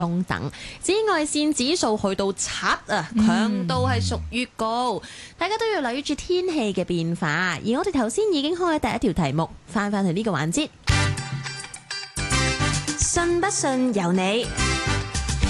等，紫外線指數去到7啊，強度係屬於高，大家都要留意住天氣嘅變化。而我哋頭先已經開第一條題目，翻去呢個環節，信不信由你。